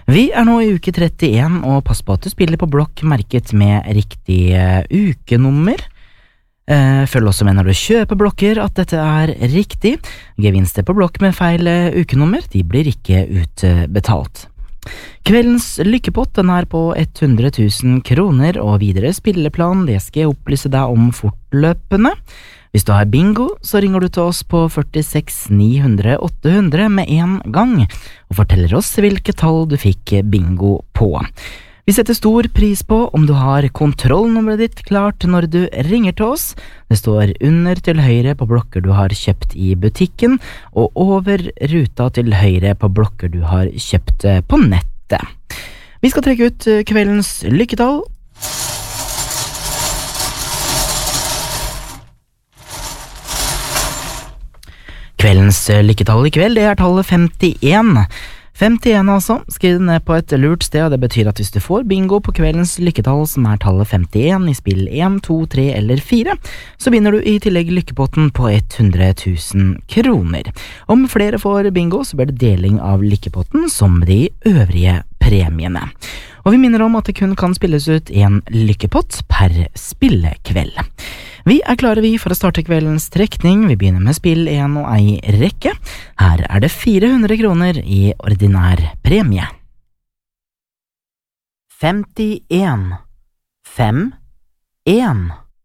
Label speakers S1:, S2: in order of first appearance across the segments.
S1: Vi nå i uke 31, og pass på at du spiller på blokk merket med riktig ukenummer. Følg også med når du kjøper blokker at dette riktig. Gevinster på blokk med feil ukenummer, de blir ikke utbetalt. Kveldens lykkepott den på 100 000 kroner, og videre spilleplan det skal jeg opplyse deg om fortløpende. Hvis du har bingo, så ringer du til oss på 46 900 800 med en gang, og forteller oss hvilke tall du fikk bingo på. Vi setter stor pris på om du har kontrollnummeret ditt klart når du ringer til oss. Det står under til høyre på blokker du har kjøpt i butikken, og over ruta til høyre på blokker du har kjøpt på nettet. Vi skal trekke ut kveldens lykketall. Kveldens lykketall i kveld, det tallet 51. 51 altså, skriv det ned på et lurt sted, og det betyr at hvis du får bingo på kveldens lykketall, som tallet 51 i spill 1, 2, 3 eller 4, så vinner du i tillegg lykkepotten på 100 000 kroner. Om flere får bingo, så blir det deling av lykkepotten som de øvrige premiene. Og vi minner om at det kun kan spilles ut en lykkepott per spillekveld. Vi klare for å starte kveldens trekning. Vi begynner med spill 1 og ei rekke. Her det 400 kroner i ordinær premie. 51 5 1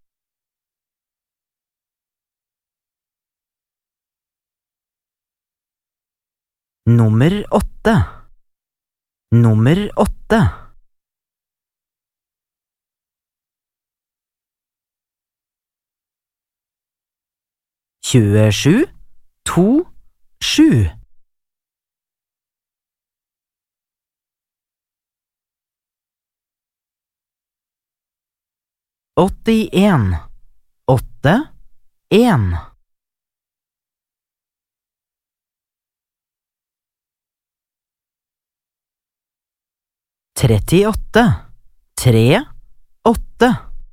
S1: Nummer 8 Nummer 8 27 2 7 81 8 1 38 3 8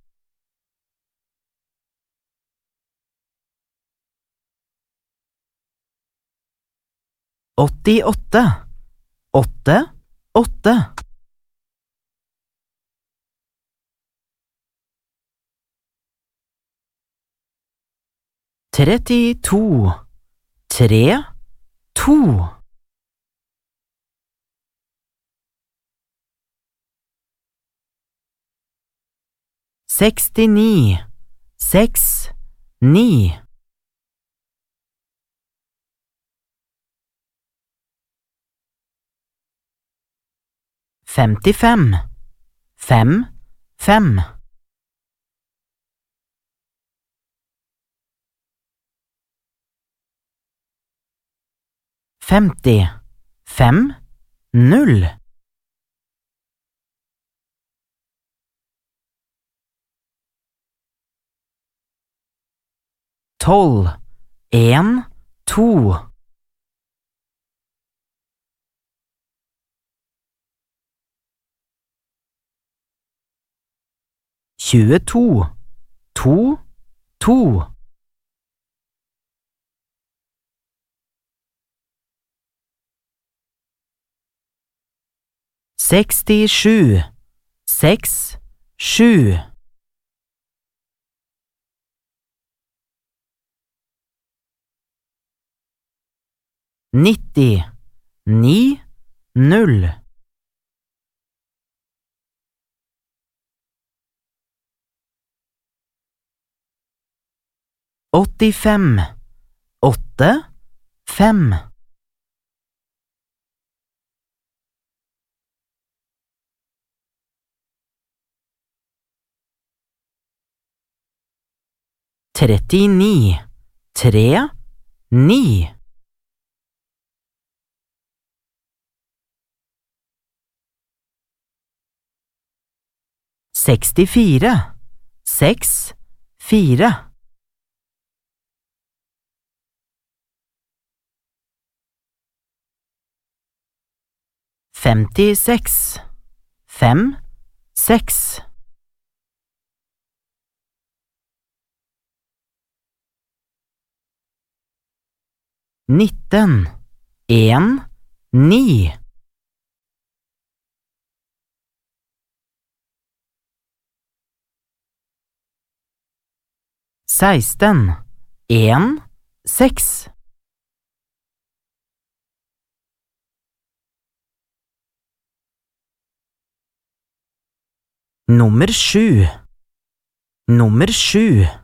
S1: 88 8 8 32 3 2 69 6 9 55 5 5 50 5 0 12 1 2 22 2 2 67 6 7 90 9 0 85 8 5 39 3 9 64 6 4 56 5 6 19 1 9 16, 1, 6. Nummer 7, nummer 7.